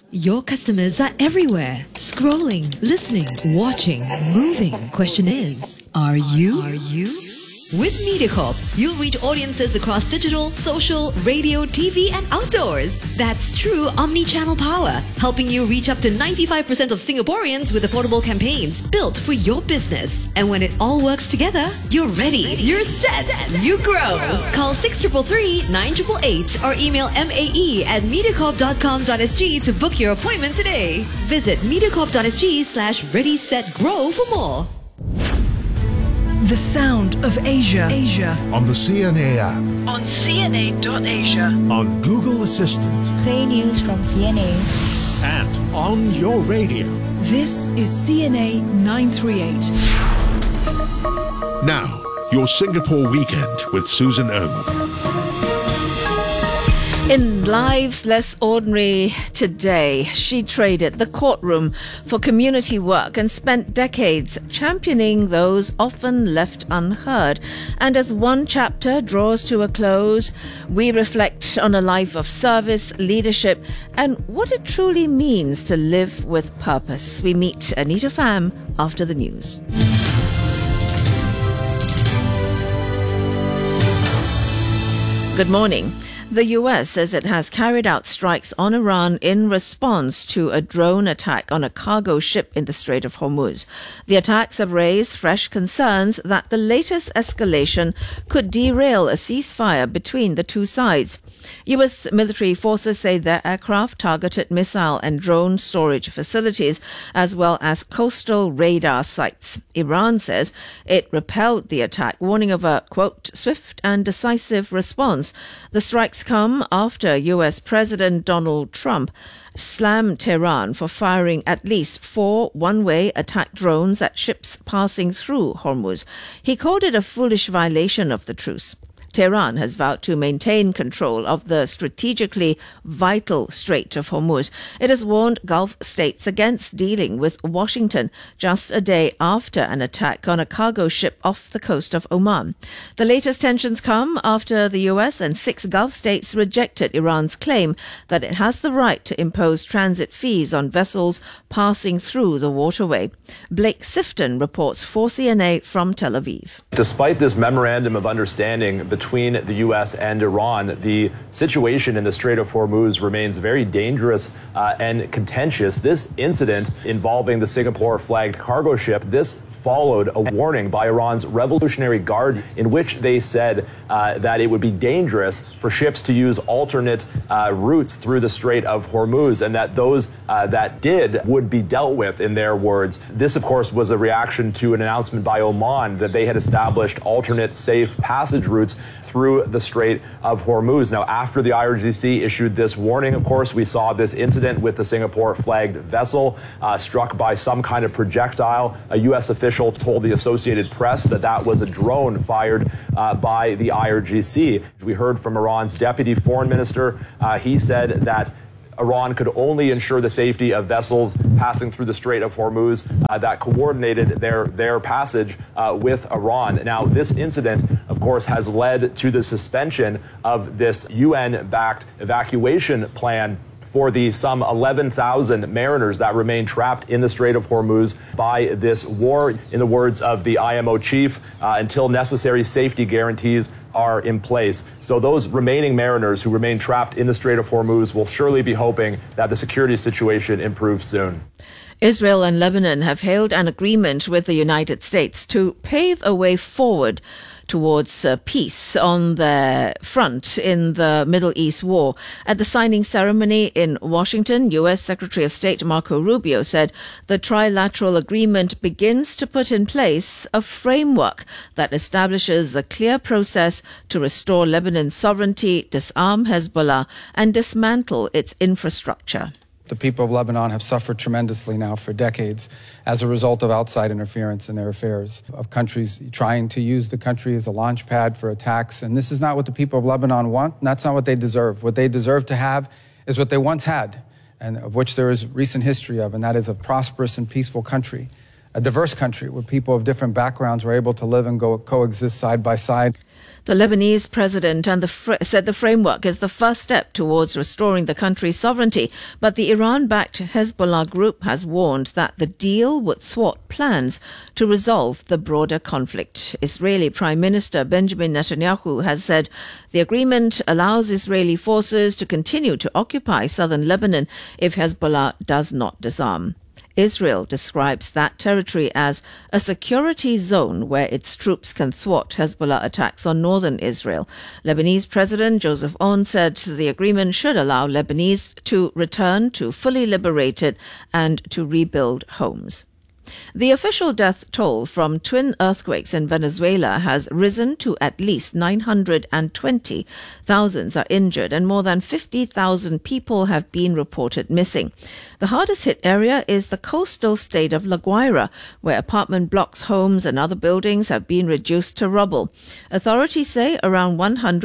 Your customers are everywhere. Scrolling, listening, watching, moving. Question is, are you? With MediaCorp, you'll reach audiences across digital, social, radio, TV, and outdoors. That's true omni-channel power, helping you reach up to 95% of Singaporeans with affordable campaigns built for your business. And when it all works together, you're ready. You're set. You grow. Call 6333 9888 or email mae@mediacorp.com.sg to book your appointment today. Visit mediacorp.sg/ready-set-grow for more. The sound of Asia. On the CNA app. On CNA.Asia. On Google Assistant. Play news from CNA. And on your radio. This is CNA 938. Now, your Singapore weekend with Susan Ong. In lives less ordinary today, she traded the courtroom for community work and spent decades championing those often left unheard. And as one chapter draws to a close, we reflect on a life of service, leadership, and what it truly means to live with purpose. We meet Anita Pham after the news. Good morning. The US says it has carried out strikes on Iran in response to a drone attack on a cargo ship in the Strait of Hormuz. The attacks have raised fresh concerns that the latest escalation could derail a ceasefire between the two sides. US military forces say their aircraft targeted missile and drone storage facilities as well as coastal radar sites. Iran says it repelled the attack, warning of a, quote, swift and decisive response. The strikes come after US President Donald Trump slammed Tehran for firing at least 4 one-way attack drones at ships passing through Hormuz. He called it a foolish violation of the truce. Tehran has vowed to maintain control of the strategically vital Strait of Hormuz. It has warned Gulf states against dealing with Washington just a day after an attack on a cargo ship off the coast of Oman. The latest tensions come after the US and 6 Gulf states rejected Iran's claim that it has the right to impose transit fees on vessels passing through the waterway. Blake Sifton reports for CNA from Tel Aviv. Despite this memorandum of understanding between the U.S. and Iran, the situation in the Strait of Hormuz remains very dangerous and contentious. This incident involving the Singapore-flagged cargo ship, this followed a warning by Iran's Revolutionary Guard in which they said that it would be dangerous for ships to use alternate routes through the Strait of Hormuz, and that those that did would be dealt with, in their words. This, of course, was a reaction to an announcement by Oman that they had established alternate safe passage routes through the Strait of Hormuz. Now, after the IRGC issued this warning, of course, we saw this incident with the Singapore-flagged vessel struck by some kind of projectile. A U.S. official told the Associated Press that that was a drone fired by the IRGC. We heard from Iran's deputy foreign minister. He said that Iran could only ensure the safety of vessels passing through the Strait of Hormuz that coordinated their passage with Iran. Now, this incident, of course, has led to the suspension of this UN-backed evacuation plan for the some 11,000 mariners that remain trapped in the Strait of Hormuz by this war, in the words of the IMO chief, until necessary safety guarantees are in place. So those remaining mariners who remain trapped in the Strait of Hormuz will surely be hoping that the security situation improves soon. Israel and Lebanon have hailed an agreement with the United States to pave a way forward towards peace on their front in the Middle East war. At the signing ceremony in Washington, U.S. Secretary of State Marco Rubio said the trilateral agreement begins to put in place a framework that establishes a clear process to restore Lebanon's sovereignty, disarm Hezbollah, and dismantle its infrastructure. The people of Lebanon have suffered tremendously now for decades as a result of outside interference in their affairs, of countries trying to use the country as a launch pad for attacks. And this is not what the people of Lebanon want, and that's not what they deserve. What they deserve to have is what they once had, and of which there is recent history of, and that is a prosperous and peaceful country, a diverse country where people of different backgrounds were able to live and coexist side by side. The Lebanese president said the framework is the first step towards restoring the country's sovereignty, but the Iran-backed Hezbollah group has warned that the deal would thwart plans to resolve the broader conflict. Israeli Prime Minister Benjamin Netanyahu has said the agreement allows Israeli forces to continue to occupy southern Lebanon if Hezbollah does not disarm. Israel describes that territory as a security zone where its troops can thwart Hezbollah attacks on northern Israel. Lebanese President Joseph Aoun said the agreement should allow Lebanese to return to fully liberated and to rebuild homes. The official death toll from twin earthquakes in Venezuela has risen to at least 920. Thousands are injured and more than 50,000 people have been reported missing. The hardest hit area is the coastal state of La Guaira, where apartment blocks, homes and other buildings have been reduced to rubble. Authorities say around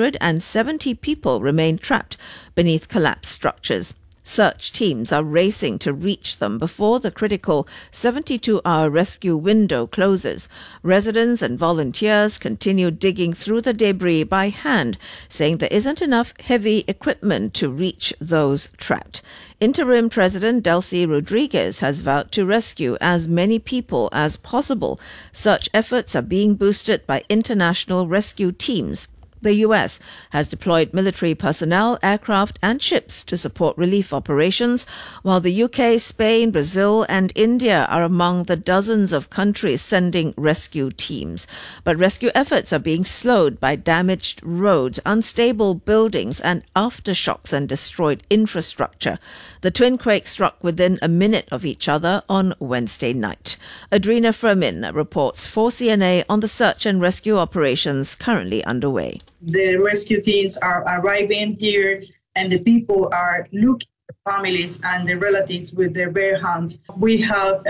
170 people remain trapped beneath collapsed structures. Search teams are racing to reach them before the critical 72-hour rescue window closes. Residents and volunteers continue digging through the debris by hand, saying there isn't enough heavy equipment to reach those trapped. Interim President Delcy Rodriguez has vowed to rescue as many people as possible. Such efforts are being boosted by international rescue teams. The US has deployed military personnel, aircraft and ships to support relief operations, while the UK, Spain, Brazil and India are among the dozens of countries sending rescue teams. But rescue efforts are being slowed by damaged roads, unstable buildings and aftershocks and destroyed infrastructure. The twin quakes struck within a minute of each other on Wednesday night. Adrina Fermin reports for CNA on the search and rescue operations currently underway. The rescue teams are arriving here and the people are looking at the families and the relatives with their bare hands. We have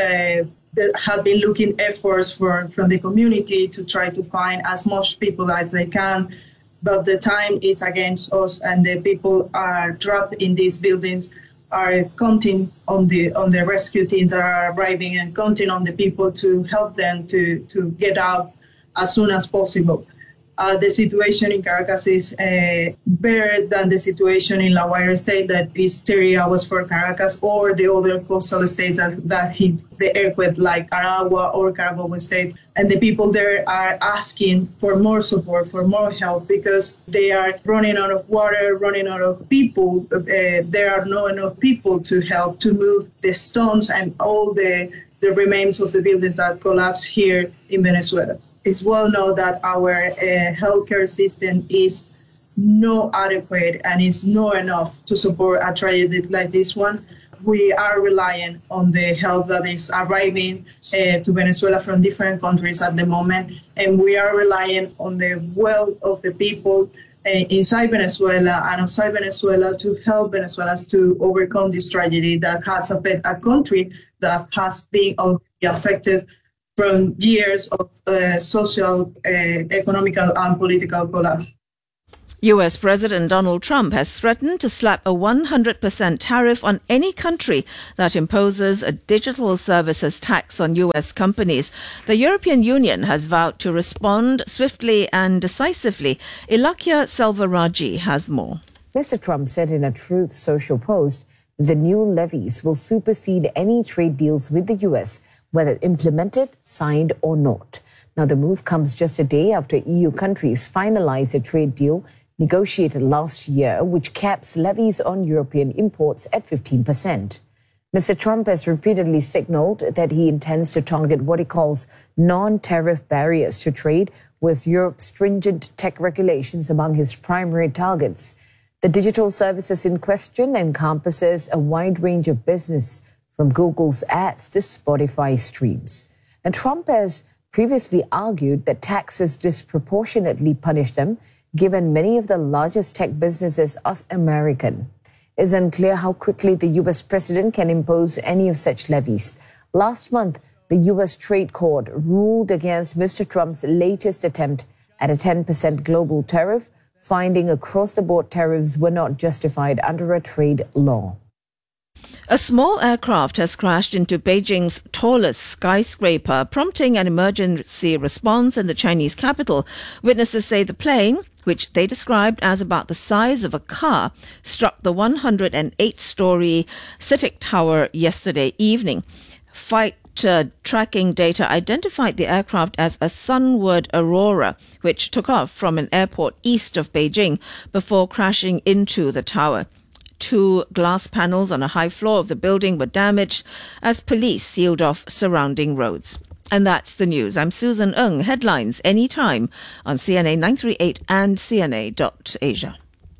been looking efforts from the community to try to find as much people as they can, but the time is against us and the people are trapped in these buildings, are counting on the rescue teams that are arriving and counting on the people to help them to get out as soon as possible. The situation in Caracas is better than the situation in La Guaira state, that is 30 hours for Caracas, or the other coastal states that hit the earthquake like Aragua or Carabobo state. And the people there are asking for more support, for more help, because they are running out of water, running out of people. There are not enough people to help to move the stones and all the remains of the buildings that collapsed here in Venezuela. It's well known that our healthcare system is not adequate and is not enough to support a tragedy like this one. We are relying on the help that is arriving to Venezuela from different countries at the moment, and we are relying on the will of the people inside Venezuela and outside Venezuela to help Venezuelans to overcome this tragedy that has affected a country that has been affected from years of social, economical and political collapse. US President Donald Trump has threatened to slap a 100% tariff on any country that imposes a digital services tax on US companies. The European Union has vowed to respond swiftly and decisively. Ilakia Selvarajee has more. Mr. Trump said in a Truth Social post the new levies will supersede any trade deals with the US, whether implemented, signed or not. Now, the move comes just a day after EU countries finalized a trade deal negotiated last year, which caps levies on European imports at 15%. Mr. Trump has repeatedly signaled that he intends to target what he calls non-tariff barriers to trade, with Europe's stringent tech regulations among his primary targets. The digital services in question encompasses a wide range of business, from Google's ads to Spotify streams. And Trump has previously argued that taxes disproportionately punish them, given many of the largest tech businesses are American. It's unclear how quickly the U.S. president can impose any of such levies. Last month, the U.S. Trade Court ruled against Mr. Trump's latest attempt at a 10% global tariff, finding across-the-board tariffs were not justified under a trade law. A small aircraft has crashed into Beijing's tallest skyscraper, prompting an emergency response in the Chinese capital. Witnesses say the plane, which they described as about the size of a car, struck the 108-story CITIC Tower yesterday evening. Flight tracking data identified the aircraft as a Sunward Aurora, which took off from an airport east of Beijing before crashing into the tower. 2 glass panels on a high floor of the building were damaged as police sealed off surrounding roads. And that's the news. I'm Susan Ng. Headlines anytime on CNA 938 and CNA.Asia.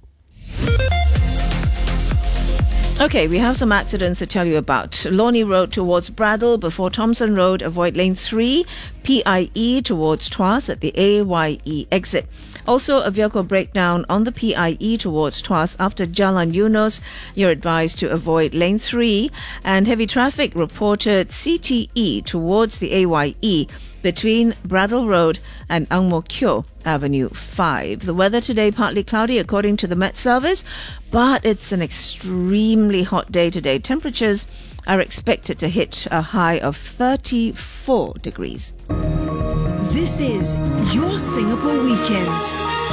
Okay, we have some accidents to tell you about. Lornie Road towards Bradell before Thompson Road. Avoid lane 3. PIE towards Tuas at the AYE exit. Also, a vehicle breakdown on the PIE towards Tuas after Jalan Eunos. You're advised to avoid lane 3. And heavy traffic reported CTE towards the AYE between Bradell Road and Ang Mo Kio Avenue 5. The weather today partly cloudy according to the Met Service, but it's an extremely hot day today. Temperatures are expected to hit a high of 34 degrees. This is your Singapore Weekend.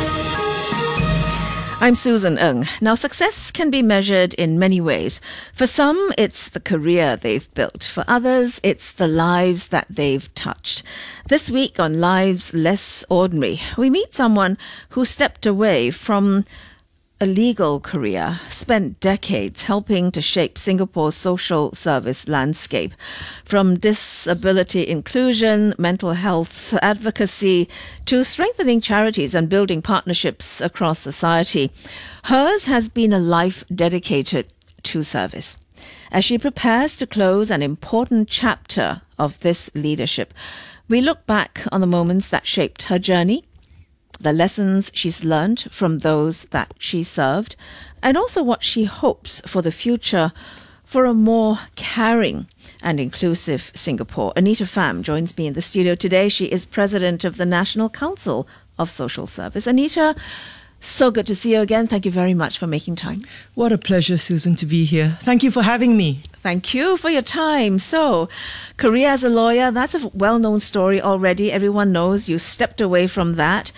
I'm Susan Ng. Now, success can be measured in many ways. For some, it's the career they've built. For others, it's the lives that they've touched. This week on Lives Less Ordinary, we meet someone who stepped away from a legal career, spent decades helping to shape Singapore's social service landscape. From disability inclusion, mental health advocacy, to strengthening charities and building partnerships across society, hers has been a life dedicated to service. As she prepares to close an important chapter of this leadership, we look back on the moments that shaped her journey, the lessons she's learned from those that she served, and also what she hopes for the future for a more caring and inclusive Singapore. Anita Pham joins me in the studio today. She is president of the National Council of Social Service. Anita, so good to see you again. Thank you very much for making time. What a pleasure, Susan, to be here. Thank you for having me. Thank you for your time. So, career as a lawyer, that's a well-known story already. Everyone knows you stepped away from that.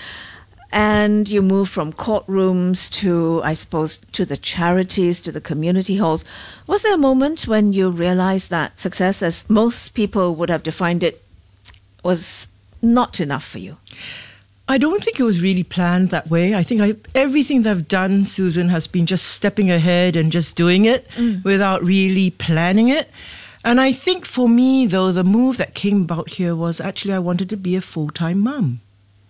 And you move from courtrooms to, I suppose, to the charities, to the community halls. Was there a moment when you realized that success, as most people would have defined it, was not enough for you? I don't think it was really planned that way. I think everything that I've done, Susan, has been just stepping ahead and just doing it without really planning it. And I think for me, though, the move that came about here was actually I wanted to be a full-time mum.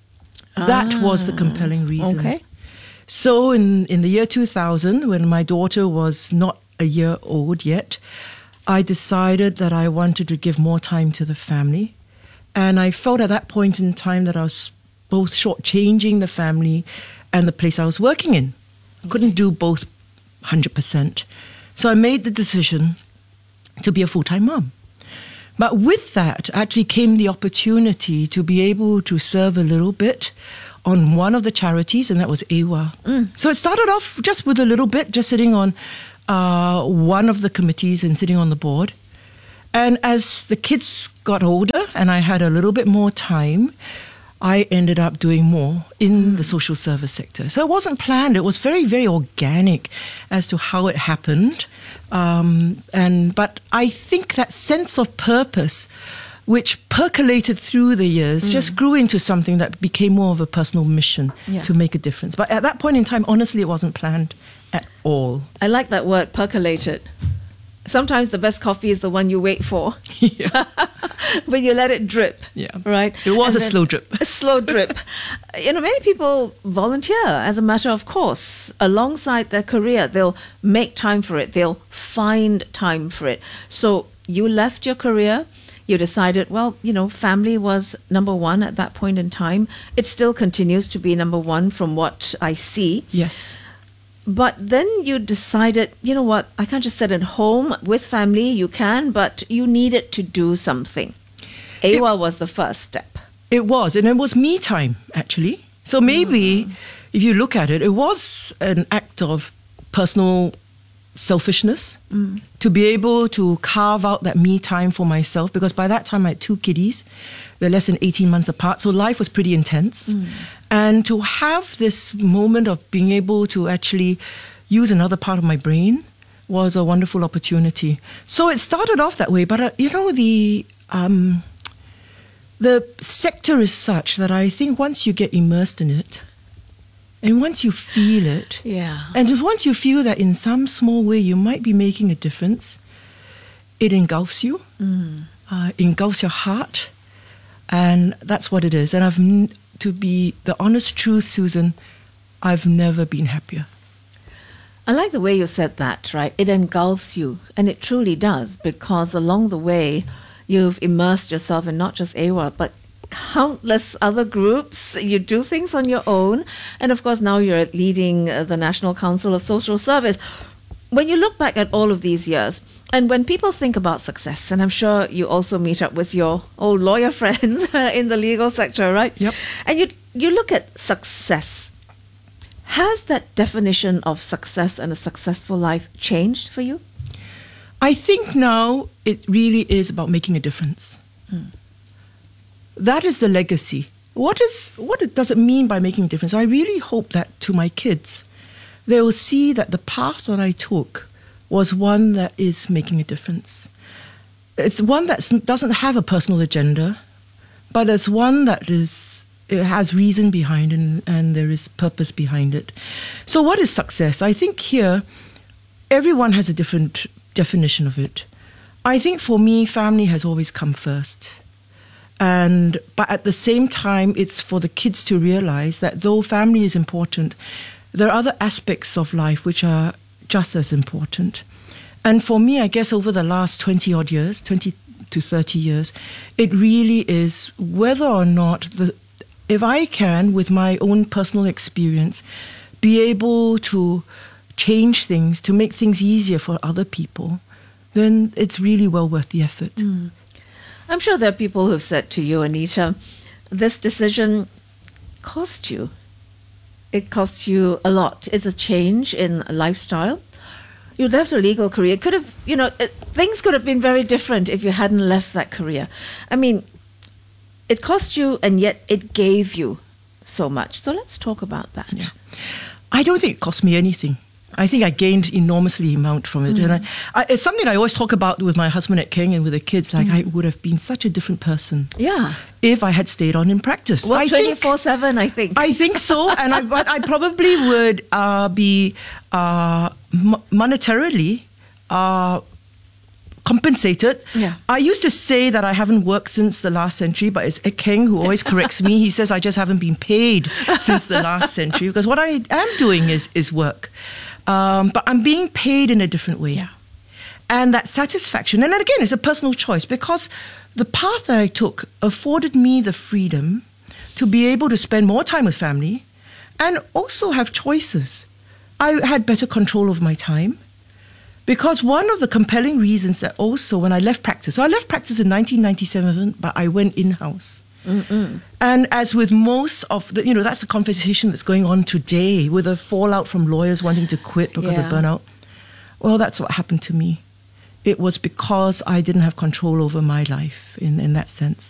That was the compelling reason. Okay. So in the year 2000, when my daughter was not a year old yet, I decided that I wanted to give more time to the family. And I felt at that point in time that I was both shortchanging the family and the place I was working in. Couldn't do both 100%. So I made the decision to be a full-time mom. But with that actually came the opportunity to be able to serve a little bit on one of the charities, and that was AWA. So it started off just with a little bit, just sitting on one of the committees and sitting on the board. And as the kids got older and I had a little bit more time, I ended up doing more in the social service sector. So it wasn't planned. It was very, very organic as to how it happened. But I think that sense of purpose, which percolated through the years, just grew into something that became more of a personal mission to make a difference. But at that point in time, honestly, it wasn't planned at all. I like that word, percolated. Sometimes the best coffee is the one you wait for. But you let it drip. Yeah. Right? It was a slow drip. A slow drip. Many people volunteer as a matter of course. Alongside their career, they'll make time for it. They'll find time for it. So you left your career. You decided, family was number one at that point in time. It still continues to be number one from what I see. Yes. But then you decided, you know what, I can't just sit at home with family. You can, but you needed to do something. AWA was the first step. It was, and it was me time, actually. So maybe, if you look at it, it was an act of personal selfishness, to be able to carve out that me time for myself, because by that time I had 2 kiddies. They're less than 18 months apart, so life was pretty intense. And to have this moment of being able to actually use another part of my brain was a wonderful opportunity. So it started off that way, but the sector is such that I think once you get immersed in it, and once you feel it, and once you feel that in some small way you might be making a difference, it engulfs you, engulfs your heart, and that's what it is. And to be the honest truth, Susan, I've never been happier. I like the way you said that, right? It engulfs you, and it truly does, because along the way, you've immersed yourself in not just AWOL, but countless other groups. You do things on your own. And of course, now you're leading the National Council of Social Service. When you look back at all of these years, and when people think about success, and I'm sure you also meet up with your old lawyer friends in the legal sector, right? Yep. And you look at success. Has that definition of success and a successful life changed for you? I think now it really is about making a difference. That is the legacy. What does it mean by making a difference? I really hope that to my kids, they will see that the path that I took was one that is making a difference. It's one that doesn't have a personal agenda, but it's one that it has reason behind it, and there is purpose behind it. So what is success? I think here, everyone has a different definition of it. I think for me, family has always come first. But at the same time, it's for the kids to realize that though family is important, there are other aspects of life which are just as important. And for me, I guess over the last 20 odd years, 20 to 30 years, it really is whether or not, if I can, with my own personal experience, be able to change things, to make things easier for other people, then it's really well worth the effort. I'm sure there are people who've said to you, Anita, this decision cost you. It costs you a lot. It's a change in lifestyle. You left a legal career. Could have, things could have been very different if you hadn't left that career. I mean, it cost you, and yet it gave you so much. So let's talk about that. Yeah. I don't think it cost me anything. I think I gained enormously amount from it. And it's something I always talk about with my husband at King and with the kids. Like, I would have been such a different person if I had stayed on in practice. Well, 24/7, I think. I think so. And but I probably would be monetarily compensated. Yeah. I used to say that I haven't worked since the last century, but it's King who always corrects me. He says I just haven't been paid since the last century, because what I am doing is work. But I'm being paid in a different way. Yeah. And that satisfaction, and then again, it's a personal choice, because the path that I took afforded me the freedom to be able to spend more time with family and also have choices. I had better control over my time, because one of the compelling reasons that also when I left practice, so I left practice in 1997, but I went in-house. And as with most of the, that's the conversation that's going on today with a fallout from lawyers wanting to quit because of burnout. Well, that's what happened to me. It was because I didn't have control over my life in that sense.